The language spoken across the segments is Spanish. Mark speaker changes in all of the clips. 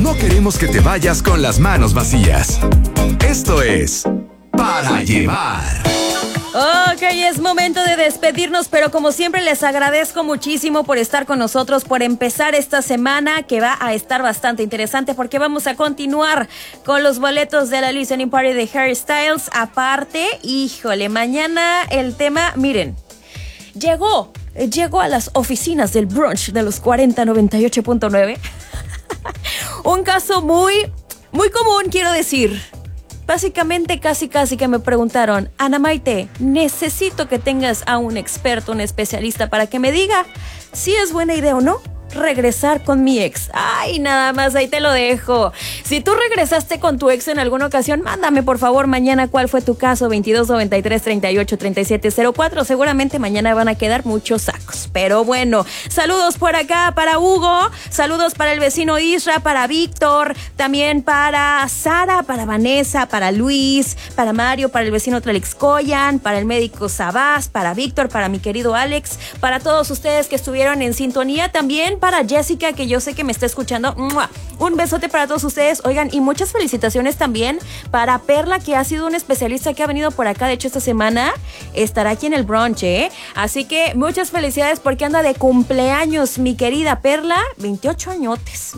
Speaker 1: no queremos que te vayas con las manos vacías. Esto es Para Llevar.
Speaker 2: Ok, es momento de despedirnos, pero como siempre les agradezco muchísimo por estar con nosotros, por empezar esta semana que va a estar bastante interesante porque vamos a continuar con los boletos de la Listening Party de Harry Styles. Aparte, híjole, mañana el tema, miren, llegó a las oficinas del brunch de los 4098.9 un caso muy común, quiero decir. Básicamente casi que me preguntaron: Ana Maite, necesito que tengas a un experto, un especialista para que me diga si es buena idea o no regresar con mi ex. Ay, nada más, ahí te lo dejo. Si tú regresaste con tu ex en alguna ocasión, mándame por favor mañana cuál fue tu caso, 2293-383704. Seguramente mañana van a quedar muchos sacos. Pero bueno, saludos por acá para Hugo, saludos para el vecino Isra, para Víctor, también para Sara, para Vanessa, para Luis, para Mario, para el vecino Tlalixcoyan, para el médico Sabás, para Víctor, para mi querido Alex, para todos ustedes que estuvieron en sintonía, también para Jessica, que yo sé que me está escuchando. ¡Mua! Un besote para todos ustedes. Oigan, y muchas felicitaciones también para Perla, que ha sido una especialista que ha venido por acá. De hecho, esta semana estará aquí en el brunch, ¿eh? Así que muchas felicidades porque anda de cumpleaños, mi querida Perla. 28 añotes.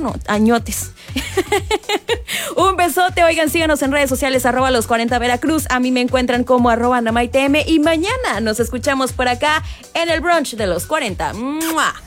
Speaker 2: Un besote. Oigan, síganos en redes sociales, @los40 Veracruz. A mí me encuentran como @AnamaiteM. Y mañana nos escuchamos por acá en el brunch de los 40. ¡Mua!